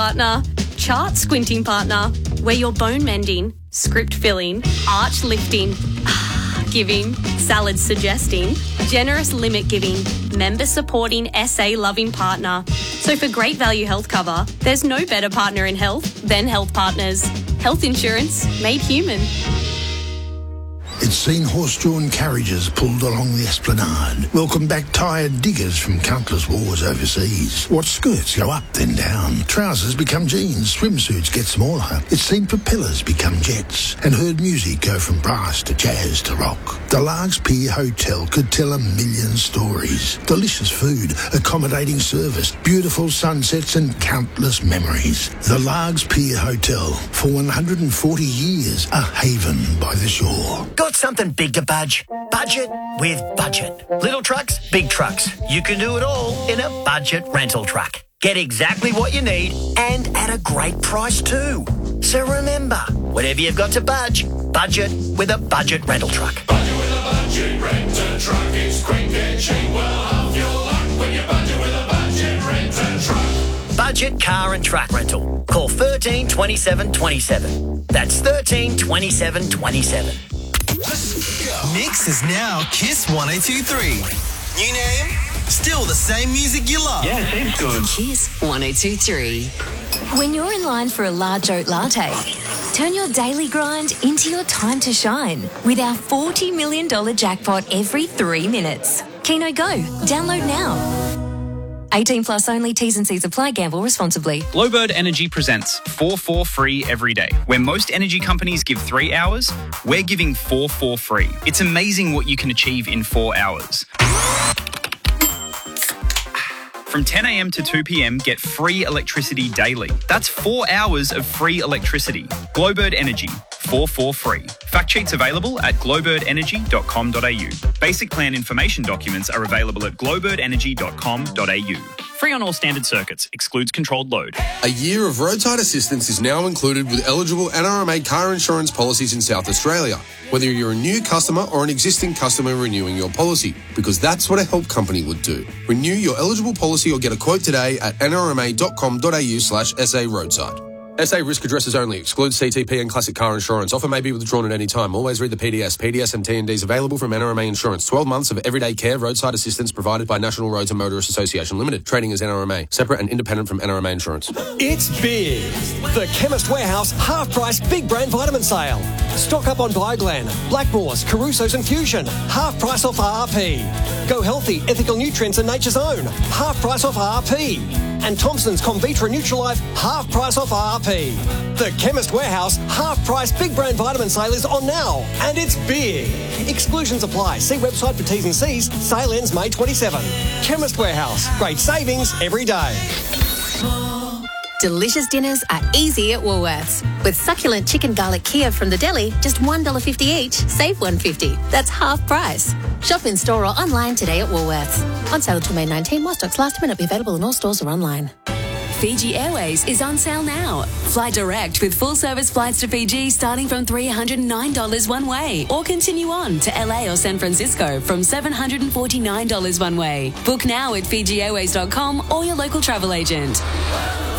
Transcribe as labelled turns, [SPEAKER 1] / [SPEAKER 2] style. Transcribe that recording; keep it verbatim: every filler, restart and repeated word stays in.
[SPEAKER 1] partner, chart squinting partner, where your bone mending, script filling, arch lifting, giving, salad suggesting, generous limit giving, member supporting, S A loving partner. So for great value health cover, there's no better partner in health than Health Partners. Health insurance made human.
[SPEAKER 2] It's seen horse-drawn carriages pulled along the esplanade. Welcome back tired diggers from countless wars overseas. Watch skirts go up then down. Trousers become jeans. Swimsuits get smaller. It's seen propellers become jets. And heard music go from brass to jazz to rock. The Largs Pier Hotel could tell a million stories. Delicious food, accommodating service, beautiful sunsets and countless memories. The Largs Pier Hotel, for one hundred forty years, a haven by the shore.
[SPEAKER 3] Got something big to budge? Budget with Budget. Little trucks, big trucks. You can do it all in a Budget rental truck. Get exactly what you need and at a great price too. So remember, whatever you've got to budge, budget with a Budget rental truck.
[SPEAKER 4] Budget with a Budget rental truck. It's quick and cheap. Well, half your luck when you budget with a Budget rental truck.
[SPEAKER 3] Budget car and truck rental. Call thirteen twenty-seven twenty-seven. That's thirteen twenty-seven twenty-seven.
[SPEAKER 5] Mix is now Kiss one oh two three. New name? Still the same music you love.
[SPEAKER 6] Yeah, seems good.
[SPEAKER 7] Kiss one oh two three. When you're in line for a large oat latte, turn your daily grind into your time to shine with our forty million dollars jackpot every three minutes. Keno Go. Download now. eighteen plus only. T's and C's apply. Gamble responsibly.
[SPEAKER 8] Glowbird Energy presents four four free every day. Where most energy companies give three hours, we're giving four four free. It's amazing what you can achieve in four hours. From ten a.m. to two p.m, get free electricity daily. That's four hours of free electricity. Glowbird Energy, four four free. Fact sheets available at glowbird energy dot com dot a u. Basic plan information documents are available at glowbird energy dot com dot a u. Free on all standard circuits. Excludes controlled load.
[SPEAKER 9] A year of roadside assistance is now included with eligible N R M A car insurance policies in South Australia, whether you're a new customer or an existing customer renewing your policy, because that's what a help company would do. Renew your eligible policy or get a quote today at n r m a dot com dot a u slash s a roadside. S A risk addresses only. Excludes C T P and classic car insurance. Offer may be withdrawn at any time. Always read the P D S. P D S and T and Ds available from N R M A Insurance. twelve months of everyday care roadside assistance provided by National Roads and Motorist Association Limited. Trading as N R M A. Separate and independent from N R M A Insurance.
[SPEAKER 10] It's big. The Chemist Warehouse half-price big brand vitamin sale. Stock up on Bioglan, Blackmores, Caruso's and Fusion. Half price off R R P. Go healthy, ethical nutrients and Nature's Own. Half price off R R P. And Thompson's Comvitra Nutrilife, half price off R R P. The Chemist Warehouse half-price big brand vitamin sale is on now, and it's big. Exclusions apply. See website for T's and C's. Sale ends May twenty-seventh. Chemist Warehouse. Great savings every day.
[SPEAKER 11] Delicious dinners are easy at Woolworths. With succulent chicken garlic Kiev from the deli, just one dollar fifty each, save one dollar fifty. That's half price. Shop in store or online today at Woolworths. On sale until May nineteenth. While stocks last, may not be available in all stores or online.
[SPEAKER 12] Fiji Airways is on sale now. Fly direct with full-service flights to Fiji starting from three hundred nine dollars one way, or continue on to L A or San Francisco from seven hundred forty-nine dollars one way. Book now at fiji airways dot com or your local travel agent.